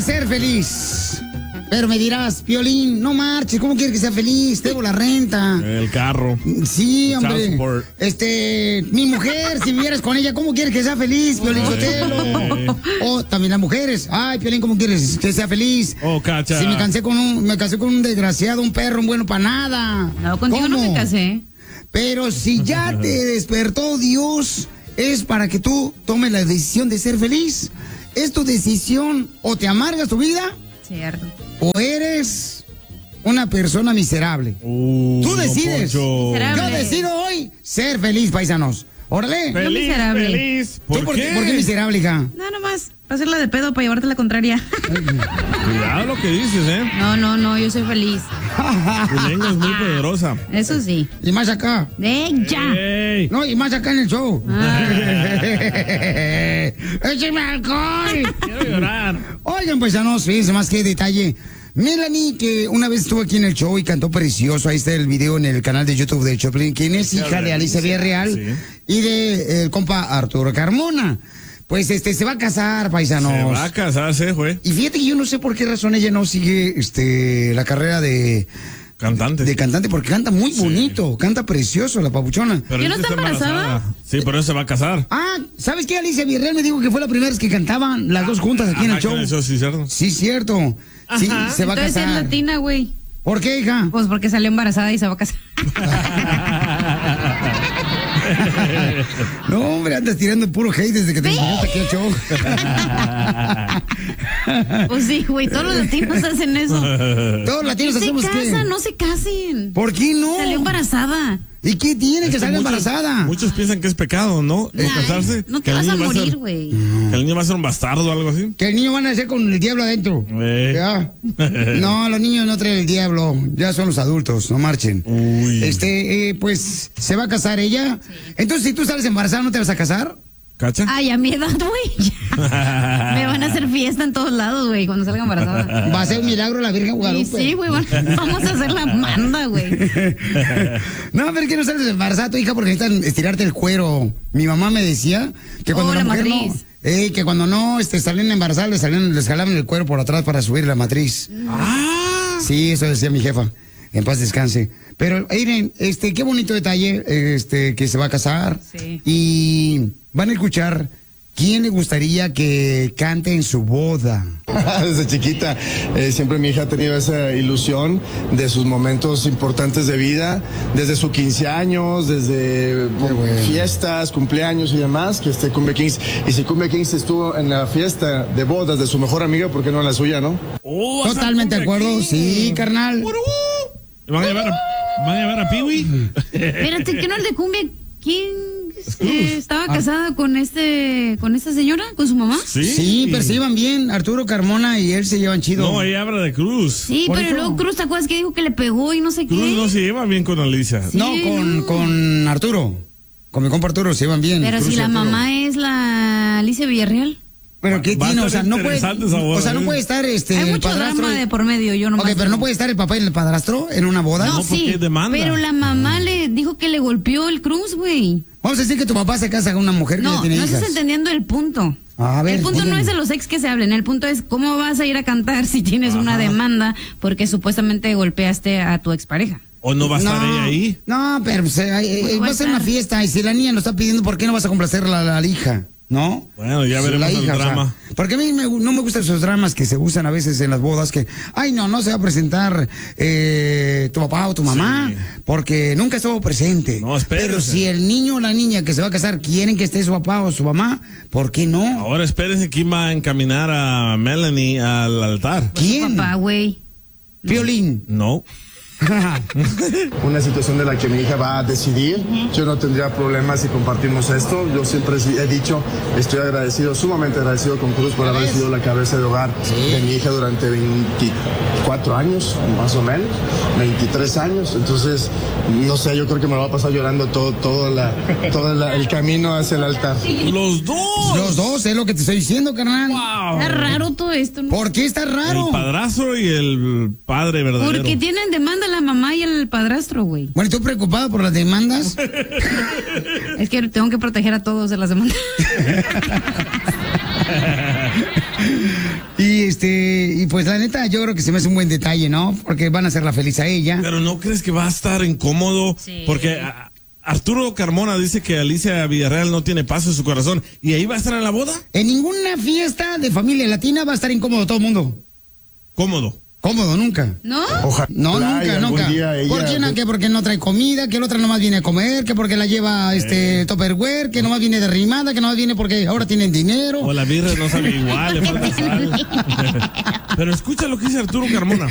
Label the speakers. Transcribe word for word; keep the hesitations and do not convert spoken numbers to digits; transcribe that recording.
Speaker 1: a ser feliz. Pero me dirás, Piolín, no marches, ¿cómo quieres que sea feliz? Debo la renta.
Speaker 2: El carro.
Speaker 1: Sí, hombre. Este, mi mujer, si vivieras con ella, ¿cómo quieres que sea feliz, Piolín Sotelo? O también las mujeres. Ay, Piolín, ¿cómo quieres que sea feliz?
Speaker 2: Oh, cacha.
Speaker 1: Si me cansé con un, me casé con un desgraciado, un perro, un bueno para nada.
Speaker 3: No, contigo ¿Cómo? No me casé.
Speaker 1: Pero si ya te despertó Dios, es para que tú tomes la decisión de ser feliz. Es tu decisión, o te amargas tu vida.
Speaker 3: Cierto.
Speaker 1: O eres una persona miserable.
Speaker 2: Uh,
Speaker 1: Tú decides.
Speaker 2: No,
Speaker 1: Yo decido hoy ser feliz, paisanos. Órale.
Speaker 2: Feliz,
Speaker 3: no miserable.
Speaker 2: Feliz. ¿Por,
Speaker 1: por
Speaker 2: qué?
Speaker 1: ¿Por qué miserable, hija?
Speaker 3: No, nomás. Para hacerla de pedo, para llevarte la contraria.
Speaker 2: Cuidado lo que dices, ¿eh?
Speaker 3: No, no, no, yo soy feliz.
Speaker 2: Tu lengua es muy poderosa.
Speaker 3: Eso sí.
Speaker 1: Y más acá.
Speaker 3: ¡Ey, ya!
Speaker 2: Hey.
Speaker 1: No, y más acá en el show.
Speaker 3: Ah.
Speaker 1: ¡Écheme alcohol!
Speaker 2: Quiero llorar.
Speaker 1: Oigan, paisanos, fíjense más que detalle. Melanie, que una vez estuvo aquí en el show y cantó precioso, ahí está el video en el canal de YouTube de Choplin, quien es hija de Alicia Villarreal sí. y de el compa Arturo Carmona. Pues este, se va a casar, paisanos.
Speaker 2: Se va a casar, sí, güey.
Speaker 1: Y fíjate que yo no sé por qué razón ella no sigue este la carrera de...
Speaker 2: Cantante.
Speaker 1: De cantante, porque canta muy bonito, sí. Canta precioso la papuchona.
Speaker 3: ¿Yo no está embarazada? embarazada?
Speaker 2: Sí, por eso se va a casar.
Speaker 1: Ah, ¿sabes qué? Alicia Villarreal me dijo que fue la primera vez que cantaban las ah, dos juntas aquí en el show.
Speaker 2: Eso sí, cierto.
Speaker 1: Sí, cierto. Ajá. Sí, se va
Speaker 3: Entonces
Speaker 1: a casar.
Speaker 3: es latina, güey.
Speaker 1: ¿Por qué, hija?
Speaker 3: Pues porque salió embarazada y se va a casar.
Speaker 1: No, hombre, andas tirando puro hate desde que te enseñaste aquí el show.
Speaker 3: Pues sí, güey, todos los latinos hacen eso.
Speaker 1: Todos los latinos hacemos
Speaker 3: qué. Se casan,
Speaker 1: ¿qué?
Speaker 3: no se casen.
Speaker 1: ¿Por qué no?
Speaker 3: Salió embarazada.
Speaker 1: ¿Y qué tiene que, que salir embarazada?
Speaker 2: Muchos piensan que es pecado, ¿no?
Speaker 3: Nah,
Speaker 2: casarse.
Speaker 3: No te vas a morir, güey.
Speaker 2: Que el niño va a ser un bastardo o algo así.
Speaker 1: Que el niño va a nacer con el diablo adentro. Eh. ¿Ya? No, los niños no traen el diablo. Ya son los adultos, no marchen.
Speaker 2: Uy.
Speaker 1: Este, eh, pues, ¿se va a casar ella? Sí. Entonces, si tú sales embarazada, ¿no te vas a casar?
Speaker 2: ¿Cacha?
Speaker 3: Ay, a mi edad, güey. Me van a hacer fiesta en todos lados, güey, cuando salga embarazada.
Speaker 1: Va a ser un milagro la Virgen Guadalupe.
Speaker 3: Sí, güey, bueno, vamos a hacer la manda, güey.
Speaker 1: No, pero que no sales embarazada tu hija porque necesitan estirarte el cuero. Mi mamá me decía que cuando
Speaker 3: oh,
Speaker 1: la,
Speaker 3: la
Speaker 1: mujer
Speaker 3: matriz.
Speaker 1: no, eh, que cuando no este, salían embarazadas, les, salían, les jalaban el cuero por atrás para subir la matriz.
Speaker 2: Ah.
Speaker 1: Sí, eso decía mi jefa. En paz descanse. Pero, miren, este, qué bonito detalle, este, que se va a casar.
Speaker 3: Sí.
Speaker 1: Y van a escuchar quién le gustaría que cante en su boda.
Speaker 4: Desde chiquita, eh, siempre mi hija ha tenido esa ilusión de sus momentos importantes de vida, desde sus quince años, desde bueno. fiestas, cumpleaños y demás, que esté Cumbia Kings. Y si Cumbia Kings estuvo en la fiesta de bodas de su mejor amiga, ¿por qué no en la suya, no?
Speaker 1: Oh, totalmente de acuerdo, King. Sí, carnal.
Speaker 2: ¿Van a llevar a, ¿van a, llevar a Piwi?
Speaker 3: Espérate, ¿qué no el de Cumbia Kings eh, estaba casada ah. con este, con esta señora, con su mamá?
Speaker 1: Sí, sí, pero se iban bien. Arturo Carmona y él se llevan chido.
Speaker 2: No, ella habla de Cruz.
Speaker 3: Sí, Por pero eso... luego Cruz, ¿te acuerdas que dijo que le pegó y no sé
Speaker 2: Cruz
Speaker 3: qué?
Speaker 2: Cruz no se lleva bien con Alicia.
Speaker 1: Sí, no, con, no. con Arturo. Con mi compa Arturo se llevan bien.
Speaker 3: Pero Cruz si la mamá es la Alicia Villarreal.
Speaker 1: Pero qué tiene, o sea, no puede, boda, o sea, no puede estar este
Speaker 3: Hay
Speaker 1: el
Speaker 3: mucho
Speaker 1: padrastro
Speaker 3: drama de por medio, yo no.
Speaker 1: Ok, pero no puede estar el papá y el padrastro en una boda.
Speaker 3: No,
Speaker 2: no
Speaker 3: sí, pero la mamá le dijo que le golpeó el Cruz, güey.
Speaker 1: Vamos a decir que tu papá se casa con una mujer que
Speaker 3: no,
Speaker 1: ya tiene
Speaker 3: no
Speaker 1: hijas.
Speaker 3: No estás entendiendo el punto.
Speaker 1: A ver,
Speaker 3: el punto
Speaker 1: díganme.
Speaker 3: no es de los ex que se hablen, el punto es cómo vas a ir a cantar si tienes Ajá. una demanda porque supuestamente golpeaste a tu expareja.
Speaker 2: ¿O no va a estar
Speaker 1: no,
Speaker 2: ella ahí?
Speaker 1: No, pero pues, eh,
Speaker 3: pues
Speaker 1: va a ser una fiesta y si la niña lo está pidiendo, ¿por qué no vas a complacerla a la, la hija? ¿No?
Speaker 2: Bueno, ya veremos
Speaker 1: la hija,
Speaker 2: el drama.
Speaker 1: O sea, porque a mí me, no me gustan esos dramas que se usan a veces en las bodas, que, ay, no, no se va a presentar eh, tu papá o tu mamá, sí. porque nunca estuvo presente.
Speaker 2: No, espérese.
Speaker 1: Pero si el niño o la niña que se va a casar quieren que esté su papá o su mamá, ¿por qué no?
Speaker 2: Ahora espérense quién va a encaminar a Melanie al altar.
Speaker 1: ¿Quién?
Speaker 3: Papá, güey.
Speaker 1: Violín.
Speaker 2: No.
Speaker 4: Una situación de la que mi hija va a decidir. Yo no tendría problemas si compartimos esto. Yo siempre he dicho, estoy agradecido, sumamente agradecido con Cruz por haber sido la cabeza de hogar ¿Sí? de mi hija durante veinticuatro años, más o menos, veintitrés años. Entonces, no sé, yo creo que me lo va a pasar llorando todo, todo, la, todo la, el camino hacia el altar.
Speaker 2: Los dos.
Speaker 1: Los dos, es lo que te estoy diciendo, carnal.
Speaker 3: Wow. Está raro todo esto, ¿no?
Speaker 1: ¿Por qué está raro?
Speaker 2: El padrastro y el padre verdadero.
Speaker 3: Porque tienen demanda la mamá y el padrastro, güey.
Speaker 1: Bueno, ¿y tú preocupado por las demandas?
Speaker 3: Es que tengo que proteger a todos de las demandas.
Speaker 1: Y este este, y pues la neta, yo creo que se me hace un buen detalle, ¿no? Porque van a hacerla feliz a ella.
Speaker 2: Pero ¿no crees que va a estar incómodo?
Speaker 3: Sí.
Speaker 2: Porque a- Arturo Carmona dice que Alicia Villarreal no tiene paz en su corazón. ¿Y ahí va a estar en la boda?
Speaker 1: En ninguna fiesta de familia latina va a estar incómodo todo el mundo.
Speaker 2: Cómodo.
Speaker 1: Cómodo, nunca.
Speaker 3: ¿No?
Speaker 4: Ojalá
Speaker 1: No,
Speaker 4: y
Speaker 1: nunca,
Speaker 4: algún
Speaker 1: nunca.
Speaker 4: día ella-
Speaker 1: ¿Por qué? No? Que porque no trae comida, que la otra nomás viene a comer, que porque la lleva este Tupperware, que nomás viene derrimada, que nomás viene porque ahora tienen dinero.
Speaker 2: O la birra no sabe igual, le falta sal. Pero escucha lo que dice Arturo Carmona.